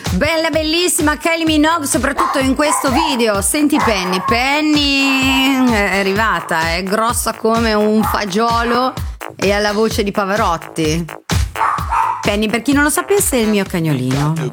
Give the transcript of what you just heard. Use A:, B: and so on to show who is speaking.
A: Bella, bellissima Kylie Minogue, soprattutto in questo video. Senti Penny, Penny è arrivata, è grossa come un fagiolo e ha la voce di Pavarotti. Penny, per chi non lo sapesse, è il mio cagnolino.